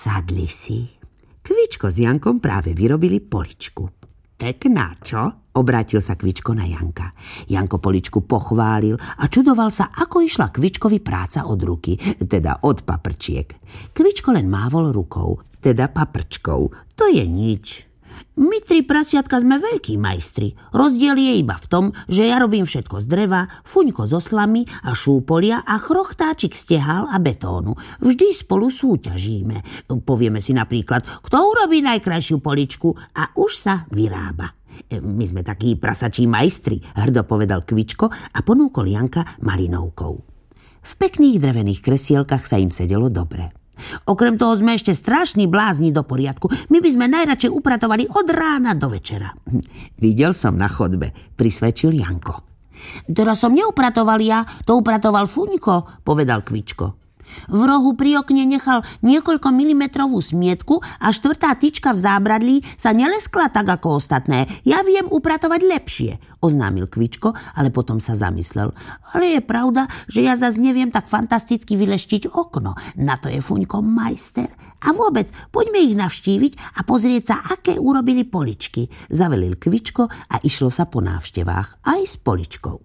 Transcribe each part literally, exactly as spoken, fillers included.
Sadli si. Kvičko s Jankom práve vyrobili poličku. Pekná, čo? Obrátil sa Kvičko na Janka. Janko poličku pochválil a čudoval sa, ako išla Kvičkovi práca od ruky, teda od paprčiek. Kvičko len mávol rukou, teda paprčkou. To je nič. My tri prasiatka sme veľkí majstri. Rozdiel je iba v tom, že ja robím všetko z dreva, Fuňko zo slamy a šúpolia a Chrochtáčik z tehál a betónu. Vždy spolu súťažíme. Povieme si napríklad, kto urobí najkrajšiu poličku a už sa vyrába. My sme takí prasačí majstri, hrdo povedal Kvičko a ponúkol Janka malinovkou. V pekných drevených kresielkach sa im sedelo dobre. Okrem toho sme ešte strašní blázni do poriadku. My by sme najradšej upratovali od rána do večera. Videl som na chodbe, prisvedčil Janko. Teraz som neupratoval ja, to upratoval Fuňko, povedal Kvičko. V rohu pri okne nechal niekoľko milimetrovú smietku a štvrtá tyčka v zábradlí sa neleskla tak ako ostatné. Ja viem upratovať lepšie, oznámil Kvičko, ale potom sa zamyslel. Ale je pravda, že ja zas neviem tak fantasticky vyleštiť okno. Na to je Fuňko majster. A vôbec, poďme ich navštíviť a pozrieť sa, aké urobili poličky. Zavelil Kvičko a išlo sa po návštevách aj s poličkou.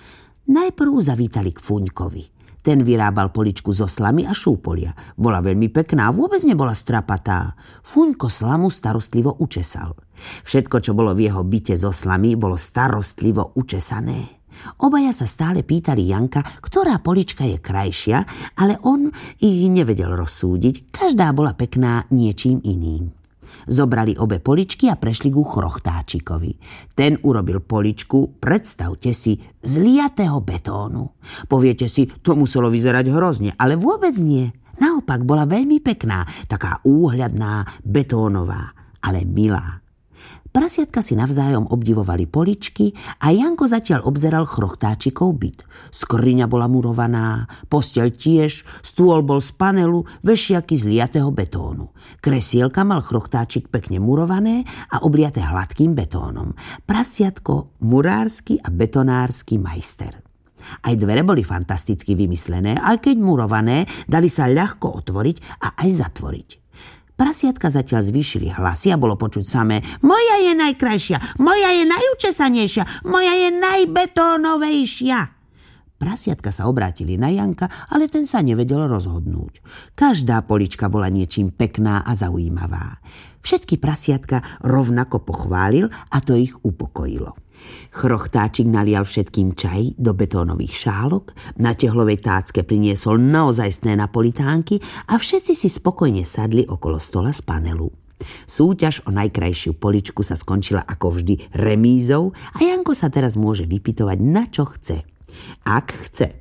Najprv zavítali k Fuňkovi. Ten vyrábal poličku zo slamy a šúpolia. Bola veľmi pekná, vôbec nebola strapatá. Fuňko slamu starostlivo učesal. Všetko, čo bolo v jeho byte zo slamy, bolo starostlivo učesané. Obaja sa stále pýtali Janka, ktorá polička je krajšia, ale on ich nevedel rozsúdiť. Každá bola pekná niečím iným. Zobrali obe poličky a prešli ku Chrochtáčikovi. Ten urobil poličku, predstavte si, z liatého betónu. Poviete si, to muselo vyzerať hrozne, ale vôbec nie. Naopak bola veľmi pekná, taká úhľadná, betónová, ale milá. Prasiatka si navzájom obdivovali poličky a Janko zatiaľ obzeral Chrochtáčikov byt. Skriňa bola murovaná, posteľ tiež, stôl bol z panelu, vešiaky z liatého betónu. Kresielka mal Chrochtáčik pekne murované a obliaté hladkým betónom. Prasiatko murársky a betonársky majster. Aj dvere boli fantasticky vymyslené, aj keď murované, dali sa ľahko otvoriť a aj zatvoriť. Prasiatka zatiaľ zvýšili hlasy a bolo počuť samé: moja je najkrajšia, moja je najučesanejšia, moja je najbetónovejšia. Prasiatka sa obrátili na Janka, ale ten sa nevedel rozhodnúť. Každá polička bola niečím pekná a zaujímavá. Všetky prasiatka rovnako pochválil a to ich upokojilo. Chrochtáčik nalial všetkým čaj do betónových šálok, na tehlovej tácke priniesol naozajstné napolitánky a všetci si spokojne sadli okolo stola z panelu. Súťaž o najkrajšiu poličku sa skončila ako vždy remízou a Janko sa teraz môže vypytovať, na čo chce. Ak chce.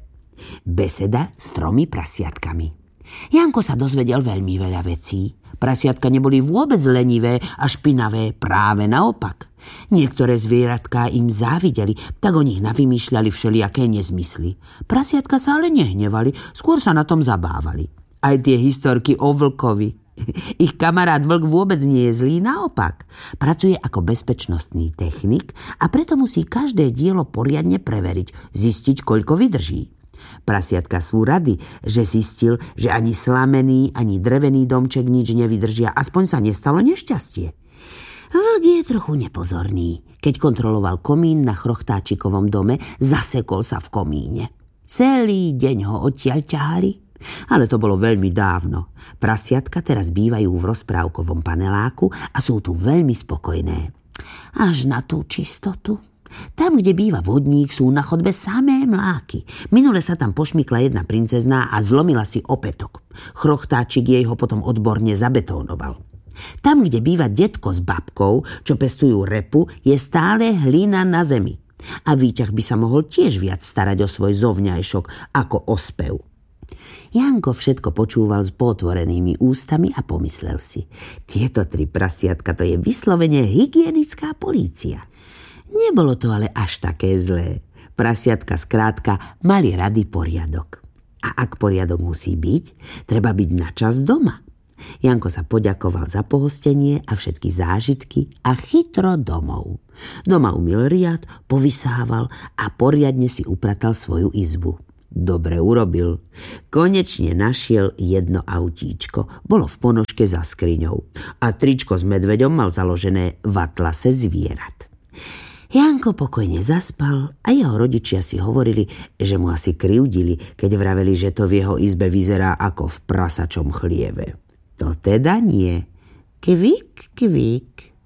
Beseda s tromi prasiatkami. Janko sa dozvedel veľmi veľa vecí. Prasiatka neboli vôbec lenivé a špinavé, práve naopak. Niektoré zvieratká im závideli, tak o nich navymýšľali všelijaké nezmysly. Prasiatka sa ale nehnevali, skôr sa na tom zabávali. Aj tie historky o vlkovi. Ich kamarát vlk vôbec nie je zlý, naopak. Pracuje ako bezpečnostný technik a preto musí každé dielo poriadne preveriť, zistiť, koľko vydrží. Prasiatka sú rady, že zistil, že ani slamený, ani drevený domček nič nevydržia, aspoň sa nestalo nešťastie. Vlk je trochu nepozorný. Keď kontroloval komín na Chrochtáčikovom dome, zasekol sa v komíne. Celý deň ho odtiaľ ťahali. Ale to bolo veľmi dávno. Prasiatka teraz bývajú v rozprávkovom paneláku a sú tu veľmi spokojné. Až na tú čistotu. Tam, kde býva vodník, sú na chodbe samé mláky. Minule sa tam pošmykla jedna princezná a zlomila si opätok. Chrochtáčik jej ho potom odborne zabetónoval. Tam, kde býva detko s babkou, čo pestujú repu, je stále hlina na zemi. A výťah by sa mohol tiež viac starať o svoj zovňajšok ako o spev. Janko všetko počúval s potvorenými ústami a pomyslel si: tieto tri prasiatka, to je vyslovene hygienická polícia. Nebolo to ale až také zlé. Prasiatka skrátka mali rady poriadok. A ak poriadok musí byť, treba byť na čas doma. Janko sa poďakoval za pohostenie a všetky zážitky a chytro domov. Doma umyl riad, povysával a poriadne si upratal svoju izbu. Dobre urobil. Konečne našiel jedno autíčko. Bolo v ponožke za skriňou. A tričko s medveďom mal založené v atlase zvierat. Janko pokojne zaspal a jeho rodičia si hovorili, že mu asi krivdili, keď vraveli, že to v jeho izbe vyzerá ako v prasačom chlieve. To teda nie. Kvík, kvík.